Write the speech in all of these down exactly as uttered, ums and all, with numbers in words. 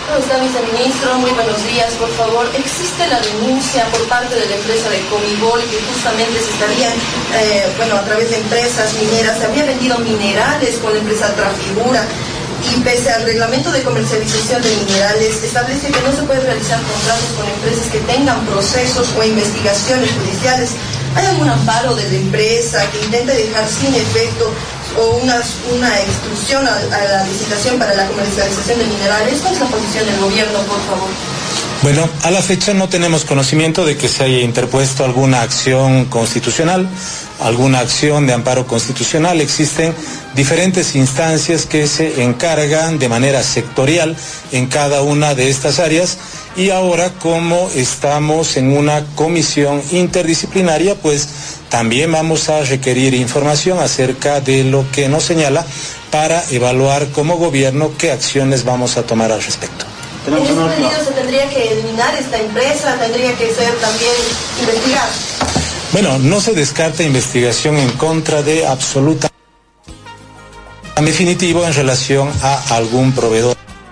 ¿Cómo está, viceministro? Muy buenos días. Por favor, existe la denuncia por parte de la empresa de Comibol que justamente se estarían, eh, bueno, a través de empresas mineras, se había vendido minerales con la empresa Trafigura. Y pese al reglamento de comercialización de minerales, establece que no se puede realizar contratos con empresas que tengan procesos o investigaciones judiciales. ¿Hay algún amparo de la empresa que intente dejar sin efecto o una, una exclusión a, a la licitación para la comercialización de minerales? ¿Cuál es la posición del gobierno, por favor? Bueno, a la fecha no tenemos conocimiento de que se haya interpuesto alguna acción constitucional, alguna acción de amparo constitucional. Existen diferentes instancias que se encargan de manera sectorial en cada una de estas áreas, y ahora, como estamos en una comisión interdisciplinaria, pues también vamos a requerir información acerca de lo que nos señala para evaluar como gobierno qué acciones vamos a tomar al respecto. En ese sentido, se tendría que eliminar esta empresa, tendría que ser también investigada. Bueno, no se descarta investigación en contra de absoluta, en definitivo, en relación a algún proveedor,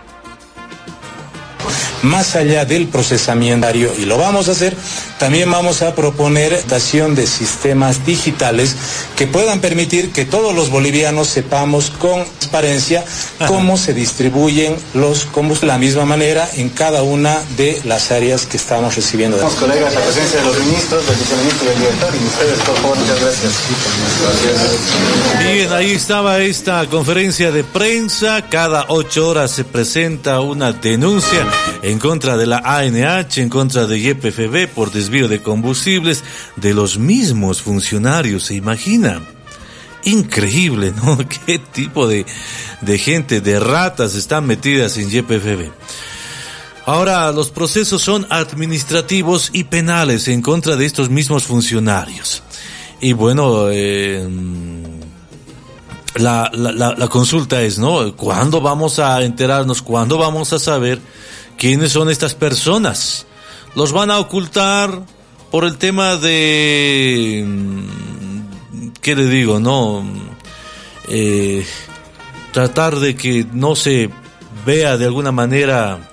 más allá del procesamiento, y lo vamos a hacer. También vamos a proponer dación de sistemas digitales que puedan permitir que todos los bolivianos sepamos con transparencia cómo se distribuyen los combustibles de la misma manera en cada una de las áreas que estamos recibiendo. Los colegas, la presencia de los ministros, del viceministro y del director, y ustedes, por favor, muchas gracias. Bien, ahí estaba esta conferencia de prensa. Cada ocho horas se presenta una denuncia en contra de la A N H, en contra de Y P F B por desvío de combustibles de los mismos funcionarios. ¿Se imagina? Increíble, ¿no? ¿Qué tipo de, de gente, de ratas están metidas en Y P F B? Ahora, los procesos son administrativos y penales en contra de estos mismos funcionarios. Y bueno, eh, la, la, la, la consulta es, ¿no? ¿Cuándo vamos a enterarnos? ¿Cuándo vamos a saber quiénes son estas personas? ¿Los van a ocultar por el tema de, qué le digo, no, eh, tratar de que no se vea de alguna manera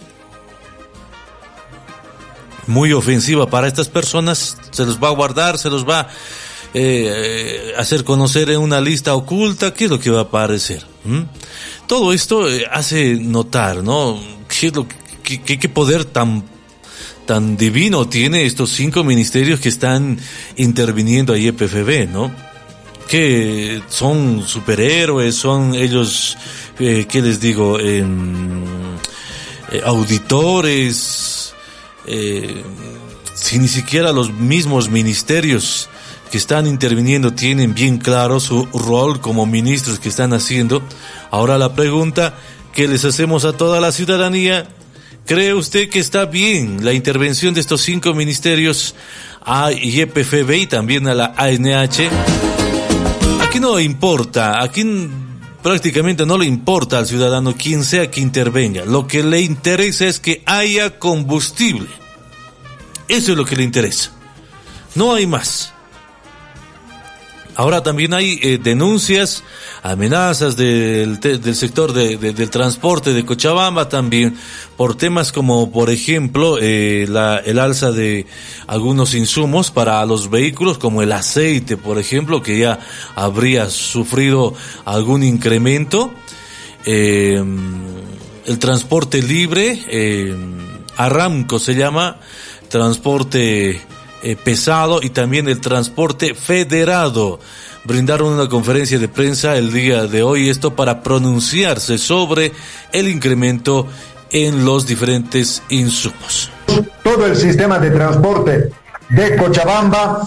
muy ofensiva para estas personas? ¿Se los va a guardar? ¿Se los va a eh, hacer conocer en una lista oculta? ¿Qué es lo que va a aparecer? ¿Mm? Todo esto eh, hace notar, ¿no? ¿Qué es lo que, qué, qué poder tan tan divino tiene estos cinco ministerios que están interviniendo a Y P F B, ¿no? Que son superhéroes, son ellos, eh, ¿qué les digo? Eh, eh, auditores, eh, si ni siquiera los mismos ministerios que están interviniendo tienen bien claro su rol como ministros que están haciendo. Ahora la pregunta que les hacemos a toda la ciudadanía: ¿cree usted que está bien la intervención de estos cinco ministerios a Y P F B y también a la A N H? Aquí no importa, aquí prácticamente no le importa al ciudadano quien sea que intervenga. Lo que le interesa es que haya combustible. Eso es lo que le interesa. No hay más. Ahora también hay eh, denuncias, amenazas del, del sector de, de, del transporte de Cochabamba también, por temas como, por ejemplo, eh, la, el alza de algunos insumos para los vehículos, como el aceite, por ejemplo, que ya habría sufrido algún incremento. Eh, el transporte libre, eh, Aramco se llama, transporte Eh, pesado, y también el transporte federado. Brindaron una conferencia de prensa el día de hoy, esto para pronunciarse sobre el incremento en los diferentes insumos. Todo el sistema de transporte de Cochabamba,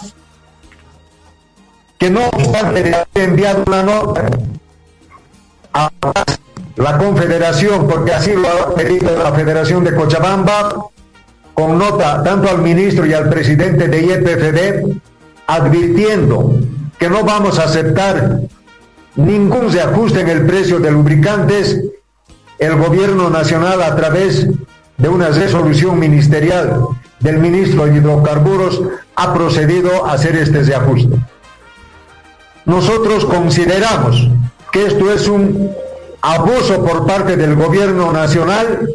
que no obstante ha enviado una nota a la Confederación, porque así lo ha pedido la Federación de Cochabamba, con nota tanto al ministro y al presidente de Y P F B, advirtiendo que no vamos a aceptar ningún reajuste en el precio de lubricantes. El gobierno nacional, a través de una resolución ministerial del ministro de Hidrocarburos, ha procedido a hacer este reajuste. Nosotros consideramos que esto es un abuso por parte del gobierno nacional